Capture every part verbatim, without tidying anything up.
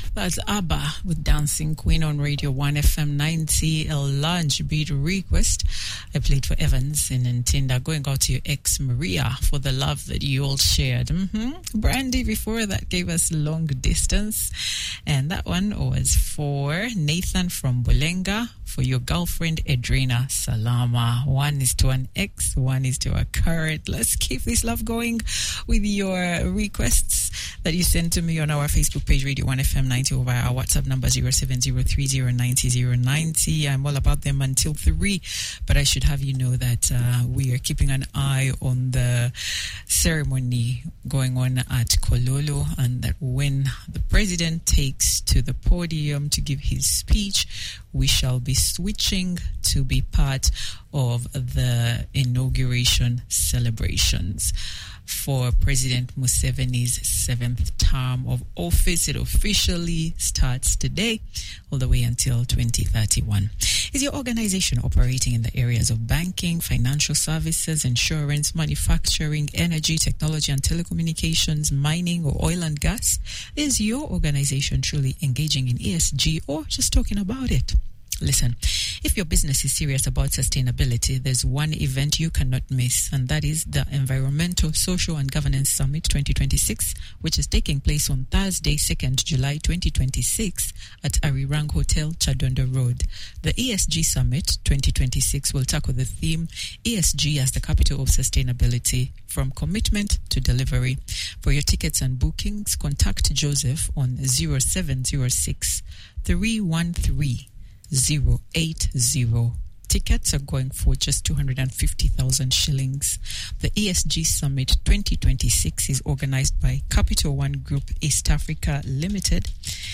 That's ABBA with Dancing Queen on Radio one F M ninety. A lunch beat request. I played for Evans in Ntinda. Going out to your ex Maria for the love that you all shared. Mm-hmm. Brandy before that gave us Long Distance. And that one was for Nathan from Bulenga. For your girlfriend Edrina Salama. One is to an ex, one is to a current. Let's keep this love going with your requests that you send to me on our Facebook page, Radio one F M ninety, or via our WhatsApp number zero seven zero three zero nine zero zero nine zero. I'm all about them until three, but I should have you know that uh, we are keeping an eye on the ceremony going on at Kololo, and that when the president takes to the podium to give his speech, we shall be switching to be part of the inauguration celebrations for President Museveni's seventh term of office. It officially starts today all the way until twenty thirty-one. Is your organization operating in the areas of banking, financial services, insurance, manufacturing, energy, technology and telecommunications, mining, or oil and gas? Is your organization truly engaging in E S G or just talking about it? Listen, if your business is serious about sustainability, there's one event you cannot miss, and that is the Environmental, Social and Governance Summit twenty twenty-six, which is taking place on Thursday, second July twenty twenty-six at Arirang Hotel, Chadondo Road. The E S G Summit twenty twenty-six will tackle the theme E S G as the capital of sustainability, from commitment to delivery. For your tickets and bookings, contact Joseph on zero seven zero six, three one three, zero eight zero. Tickets are going for just two hundred fifty thousand shillings. The E S G Summit twenty twenty-six is organized by Capital One Group East Africa Limited,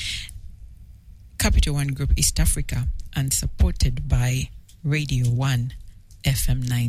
Capital One Group East Africa, and supported by Radio one F M nine.